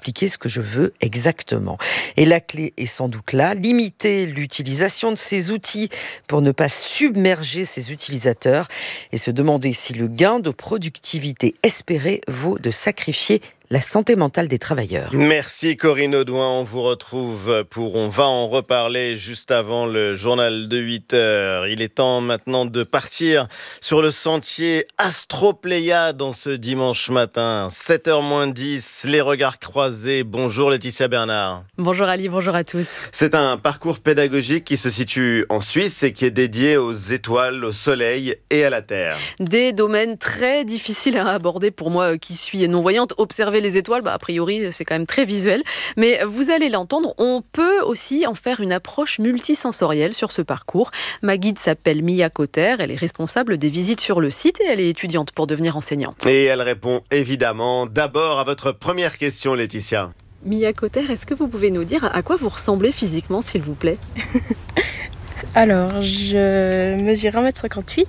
m'expliquer ce que je veux exactement. Et la clé est sans doute là, limiter l'utilisation de ces outils pour ne pas submerger ses utilisateurs et se demander si le gain de productivité espéré vaut de sacrifier la santé mentale des travailleurs. Merci Corinne Audouin, on vous retrouve on va en reparler juste avant le journal de 8h. Il est temps maintenant de partir sur le sentier Astropléiade en ce dimanche matin. 7h-10, les regards croisés. Bonjour Laetitia Bernard. Bonjour Ali, bonjour à tous. C'est un parcours pédagogique qui se situe en Suisse et qui est dédié aux étoiles, au soleil et à la Terre. Des domaines très difficiles à aborder pour moi qui suis non-voyante. Observer les étoiles, a priori, c'est quand même très visuel. Mais vous allez l'entendre, on peut aussi en faire une approche multisensorielle sur ce parcours. Ma guide s'appelle Mia Cotter, elle est responsable des visites sur le site et elle est étudiante pour devenir enseignante. Et elle répond évidemment d'abord à votre première question, Laetitia. Mia Cotter, est-ce que vous pouvez nous dire à quoi vous ressemblez physiquement, s'il vous plaît ? Alors, je mesure 1m58.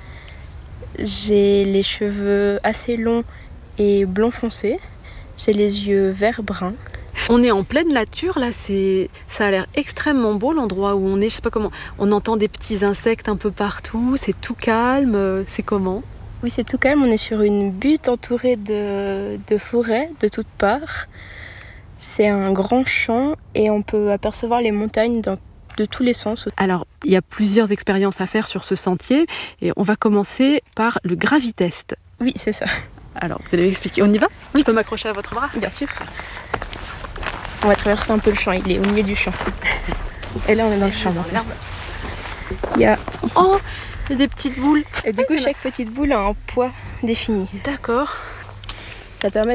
J'ai les cheveux assez longs et blond foncé. J'ai les yeux vert brun. On est en pleine nature, là, ça a l'air extrêmement beau l'endroit où on est. Je sais pas comment, on entend des petits insectes un peu partout, c'est tout calme, c'est comment ? Oui, c'est tout calme, on est sur une butte entourée de forêts de toutes parts. C'est un grand champ et on peut apercevoir les montagnes de tous les sens. Alors, il y a plusieurs expériences à faire sur ce sentier et on va commencer par le gravitest. Oui, c'est ça. Alors, vous allez m'expliquer. On y va ? Oui. Je peux m'accrocher à votre bras ? Bien sûr. On va traverser un peu le champ, il est au milieu du champ. Et là, on est dans le champ. Il y a ici. Oh, il y a des petites boules. Et du coup, chaque petite boule a un poids défini. D'accord. Ça permet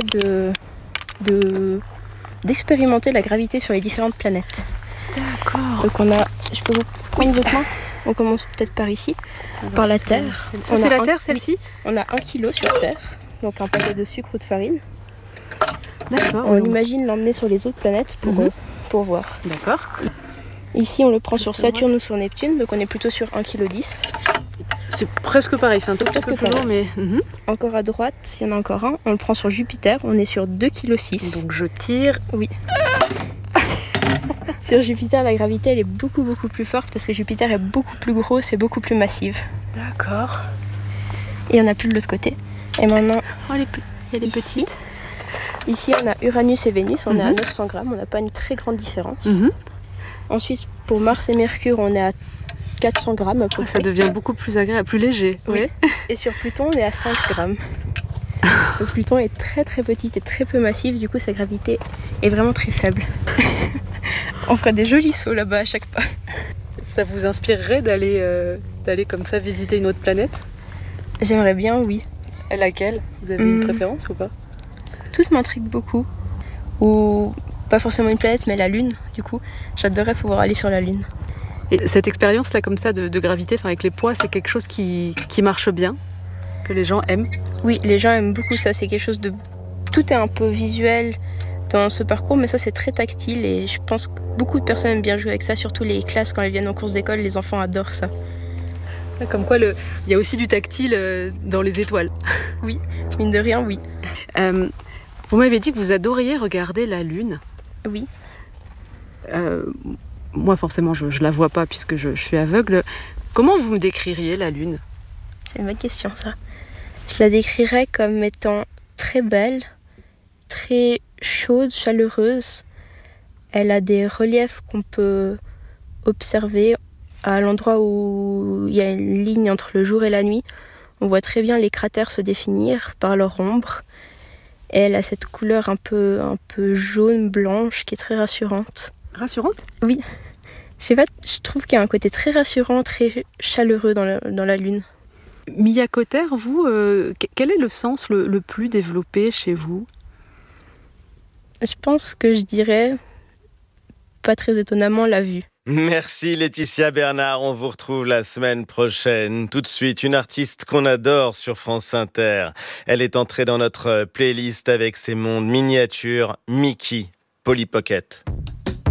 d'expérimenter la gravité sur les différentes planètes. D'accord. Donc je peux vous prendre votre main ? On commence peut-être par ici, par la Terre. Ça, c'est la Terre, celle-ci ? On a 1 kilo sur Terre, donc un paquet de sucre ou de farine. D'accord. On imagine l'emmener sur les autres planètes pour voir. D'accord. Ici, on le prend sur Saturne ou sur Neptune, donc on est plutôt sur 1,10 kg. C'est presque pareil, c'est un tout petit peu plus long, mais... Encore à droite, il y en a encore un. On le prend sur Jupiter, on est sur 2,6 kg. Donc je tire. Oui. Sur Jupiter, la gravité, elle est beaucoup plus forte parce que Jupiter est beaucoup plus grosse et beaucoup plus massive. D'accord. Et on n'a plus de l'autre côté. Et maintenant, il y a les petites. Ici, on a Uranus et Vénus, on est à 900 grammes, on n'a pas une très grande différence. Ensuite, pour Mars et Mercure, on est à 400 grammes à peu près. Ça devient beaucoup plus agréable, plus léger. Oui. Et sur Pluton, on est à 5 grammes. Donc Pluton est très petite et très peu massive, du coup sa gravité est vraiment très faible. On ferait des jolis sauts là-bas à chaque pas. Ça vous inspirerait d'aller comme ça visiter une autre planète ? J'aimerais bien, oui. Et laquelle ? Vous avez une préférence ou pas ? Toutes m'intriguent beaucoup. Ou pas forcément une planète, mais la Lune, du coup. J'adorerais pouvoir aller sur la Lune. Et cette expérience-là comme ça de gravité, avec les poids, c'est quelque chose qui marche bien ? Que les gens aiment ? Oui, les gens aiment beaucoup ça. C'est quelque chose de... Tout est un peu visuel dans ce parcours, mais ça c'est très tactile et je pense que beaucoup de personnes aiment bien jouer avec ça, surtout les classes quand elles viennent en cours d'école, les enfants adorent ça. Comme quoi, il y a aussi du tactile dans les étoiles. Oui, mine de rien, oui. Vous m'avez dit que vous adoriez regarder la Lune. Oui. Moi, forcément, je la vois pas puisque je suis aveugle. Comment vous me décririez la Lune ? C'est une bonne question, ça. Je la décrirais comme étant très belle, très chaude, chaleureuse. Elle a des reliefs qu'on peut observer à l'endroit où il y a une ligne entre le jour et la nuit. On voit très bien les cratères se définir par leur ombre. Et elle a cette couleur un peu jaune, blanche, qui est très rassurante. Rassurante ? Oui. Je sais pas, je trouve qu'il y a un côté très rassurant, très chaleureux dans la Lune. Mia Cotter, vous, quel est le sens le plus développé chez vous ? Je pense que je dirais, pas très étonnamment, la vue. Merci Laetitia Bernard, on vous retrouve la semaine prochaine. Tout de suite, une artiste qu'on adore sur France Inter. Elle est entrée dans notre playlist avec ses mondes miniatures, Mickey, Polly Pocket.